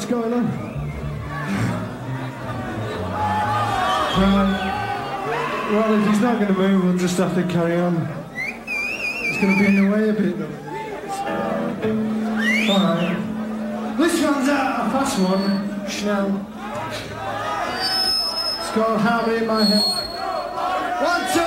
going on? Right. Well, if he's not going to move, we'll just have to carry on. It's going to be in the way a bit, though. Alright. This one's a fast one. Schnell. It's called Harmony in My Head. 1, 2.